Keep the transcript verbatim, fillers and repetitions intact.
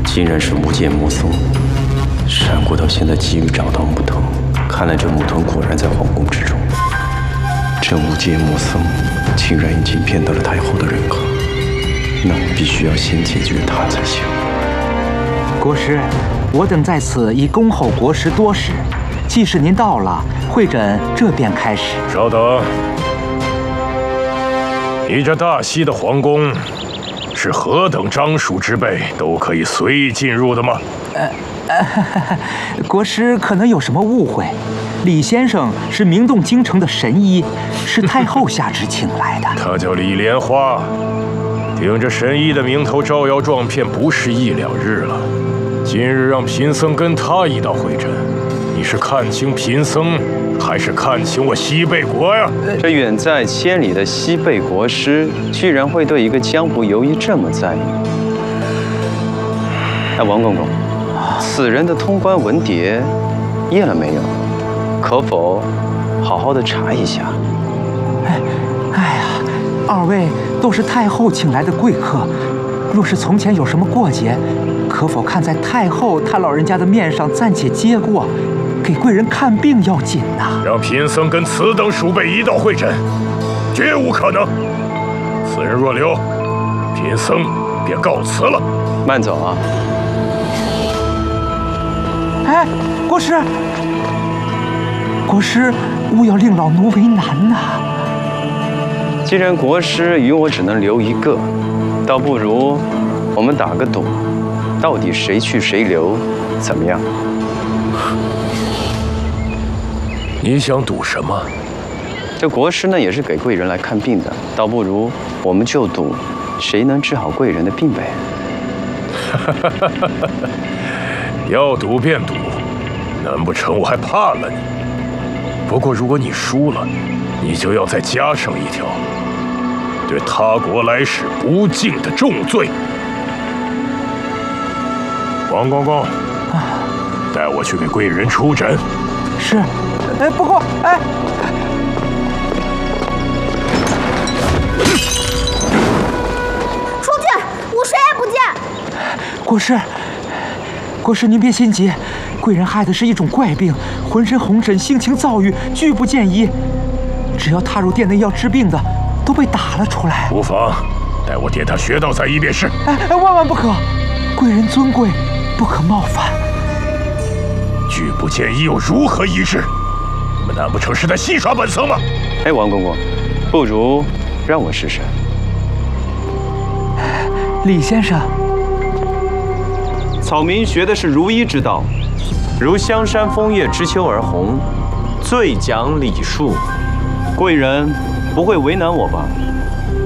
竟然是无界魔僧。闪过到现在急于找到木头，看来这木头果然在皇宫之中。这无界魔僧竟然已经骗到了太后的认可，那我必须要先解决他才行。 国师，我等在此已恭候国师多时，既是您到了，会诊这便开始。 稍等，你这大西的皇宫，是何等章属之辈都可以随意进入的吗？ 呃呃，国师可能有什么误会。李先生是名动京城的神医，是太后下旨请来的。 他叫李莲花，顶着神医的名头招摇撞骗，不是一两日了。今日让贫僧跟他一道会诊，你是看清贫僧，还是看清我西贝国呀？ 这远在千里的西贝国师，居然会对一个江湖游医这么在意。哎，王公公，此人的通关文牒验了没有？可否好好的查一下？ 哎，哎呀，二位都是太后请来的贵客，若是从前有什么过节，可否看在太后她老人家的面上暂且接过，给贵人看病要紧呐。 让贫僧跟此等鼠辈一道会诊，绝无可能。此人若留，贫僧便告辞了。 慢走啊！ 哎，国师。国师，勿要令老奴为难呐！ 既然国师与我只能留一个，倒不如我们打个赌，到底谁去谁留，怎么样？ 你想赌什么？ 这国师呢也是给贵人来看病的，倒不如我们就赌谁能治好贵人的病呗。 要赌便赌，难不成我还怕了你？不过，如果你输了，你就要再加上一条对他国来使不敬的重罪。王公公，带我去给贵人出诊。 是，哎，不过，哎， 出去，我谁也不见。 国师，国师您别心急。贵人害的是一种怪病，浑身红疹，性情躁郁，拒不见医。只要踏入殿内要治病的，都被打了出来。 无妨，待我点他穴道再医便是。 哎哎，万万不可！贵人尊贵，不可冒犯。 拒不见医又如何医治？你们难不成是在戏耍本僧吗？ 哎，王公公，不如让我试试。 李先生， 草民学的是如医之道。如香山枫叶知秋而红，最讲礼数。贵人不会为难我吧？